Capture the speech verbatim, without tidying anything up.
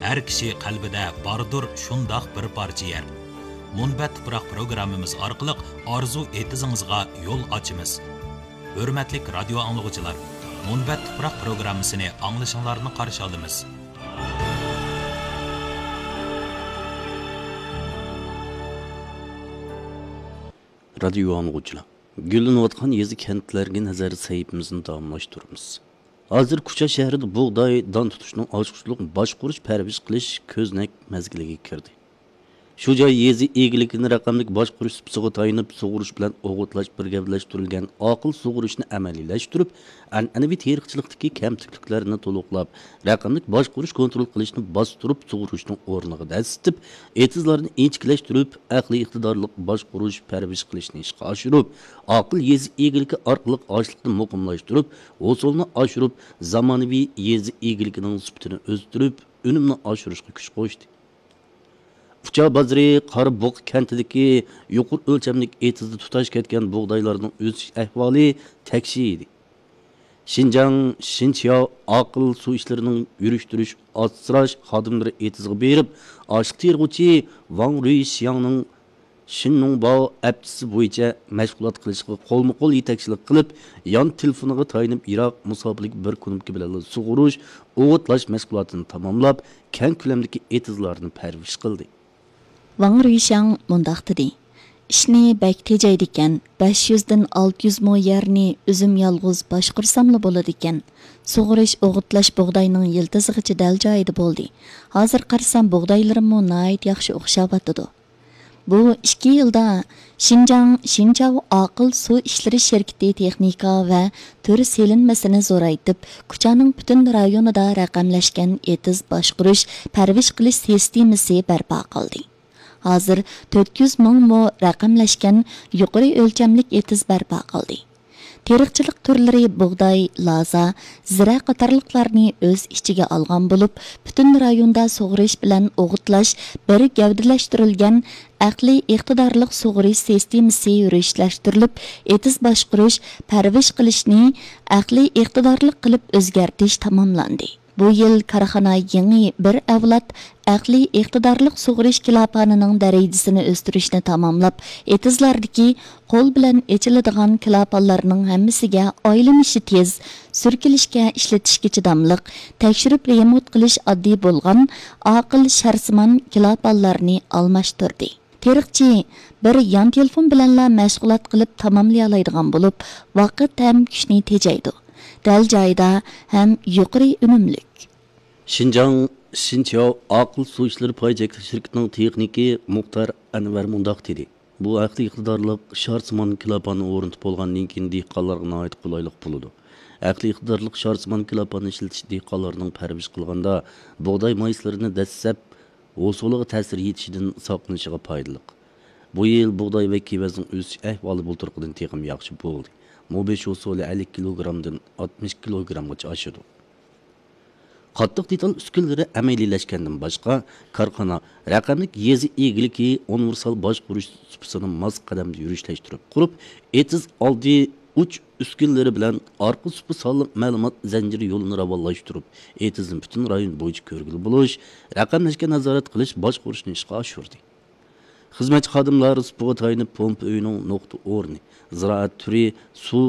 Her kişi qalbida bardır şundaq bir parça yer. Munbat tuproq programmamiz orqali orzu etizingizga yo'l ochamiz. Hurmatli radio anglovchilar, Munbat tuproq programmasini anglashinglarni qarshi olamiz. Radio anglovchilar, gullanayotgan yezi kentlarga nazar saytimizni davomlashtiramiz. Hozir Kucha shahrida bug'doy don tutishning ochiqchilik boshqurish parvish qilish ko'znak mazgiliga kirdi. Shu joy yezi egiligini raqamlik boshqurish sipsiga tayinib sug'urish bilan o'g'itlash birgablashtirilgan aql sug'urishni amaliylashtirib, an'anaviy tarixchilikdagi kamchiliklarni to'liqlab, raqamlik boshqurish kontrol qilishni bostirib sug'urishning o'rniga dasitib, etizlarni inchiklashtirib, aqliy iqtidorlik boshqurish parvish qilishni ishga oshirib, aql yezi egiligi orqali ochlikni muqimlashtirib, usulni oshirib, zamonaviy yezi egiligining sifatini o'stirib, unumni oshirishga kuch qo'shdi. Ucha Bazri Qarabog kentidagi yuqur o'lchamlik etizda tutash ketgan bug'doylarning o'sish ahvoli takshi edi. Xinjiang, Xinjiao aql suv ishlarining yurishtirish, asrash xodimlari etizga berib, ochiq terg'uchi Wang Ruixiangning Shinongbao aptisi bo'yicha mashg'ulot qilishga qo'lma-qo'l yetakchilik qilib, yon telefoniga tayinib Iroq musobaqalik bir kunlik bilan sug'urish, o'g'itlash mashg'ulotini tamomlab, keng ko'lamdagi etizlarni parvish qildi. Wang Ruixiang mundaq dedi. İşni bək tejaydikan, besh yuz dan olti yuz mo yerni o'zim yolg'iz boshqursamli bo'ladi ekan. Sug'urish, o'g'itlash bug'doyning yiltizig'icha dal joyida bo'ldi. Hozir qarsam bug'doylarimmo nihoyat yaxshi o'xshayotir. Bu ikki yilda Xinjiang, Xinjiao aql suv ishlari shirkati texnika va turi selinmasini zo'raytib, Kuchaning butun rayonida raqamlashgan etiz boshqurish, parvish qilish sistemasi barpo qildi. Hozir to'rt yuz ming mo raqamlashgan yuqori o'lchamlik etiz barpo qildi. Teriqchilik turlari bug'doy, loza, zira qatorliqlarni o'z ichiga olgan bo'lib, butun rayonda sug'urish bilan o'g'itlash bir gavdalashtirilgan aqliy iqtidorli sug'urish sistemasi yurishlashtirilib, etiz boshqurish, parvish qilishni aqliy iqtidorli qilib o'zgartirish tamomlandi. Bu yil korxona yangi bir avlod aqliy iqtidorli sug'urish kilapanining darajasini o'stirishni tamomlab, etizlardagi qo'l bilan echiladigan kilapanlarning hammasiga oylanishi tez, surkilishga ishlatishga chidamliq, tekshirib remont qilish oddiy bo'lgan aql sharsimon kilapanlarni almashtirdi. Teriqchi bir yon telefon bilanla mashg'ulot qilib tamomlay oladigan bo'lib, vaqt ham kuchni tejaydi. Dal joyda ham yuqori unumlik. Xinjiang, Xinjiao aql suv ishlari projekt shirkatining texniki Muxtar Anvar mundaq dedi. Bu aqliy iqtidorli sharsimon kilapani o'rnatib bo'lgandan keyin dehqonlarga nihoyat qulaylik bo'ladi. Aqliy iqtidorli sharsimon kilapani ishlatish dehqonlarning parvish qilganda bug'doy mayslarini dastlab usuliga ta'sir yetishidan saqlanishiga foydali. Bu yil bug'doy va kevazning o'sish ahvoli bulturqidan texim yaxshi bo'ldi. Mobesh usuli ellik kilogrammdan oltmish kilogrammgacha oshadi. Qattiq detal uskunalari amaliylashgandan boshqa, korxona raqamlik yezi egiligi universal boshqurish supasini mos qadamda yurishlashtirib qurib, etiz oldi uch uskunalari bilan orqa supa sog'liq ma'lumot zanjiri yo'lini ravonlashtirib, etizning butun rayon bo'yicha ko'rgili bo'lish, raqamlashga nazorat qilish boshqurishni ishga oshirdi. Xizmatchi xodimlar supaga tayinib pompa uyining nuqta o'rni, ziroat turi, suv